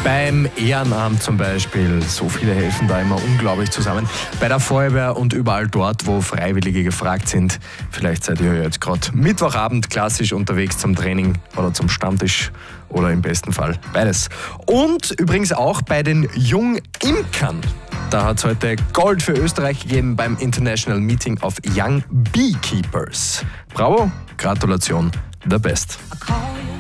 Beim Ehrenamt zum Beispiel. So viele helfen da immer unglaublich zusammen. Bei der Feuerwehr und überall dort, wo Freiwillige gefragt sind. Vielleicht seid ihr jetzt gerade Mittwochabend klassisch unterwegs zum Training oder zum Stammtisch oder im besten Fall beides. Und übrigens auch bei den Jungimkern. Da hat es heute Gold für Österreich gegeben beim International Meeting of Young Beekeepers. Bravo, Gratulation, the best.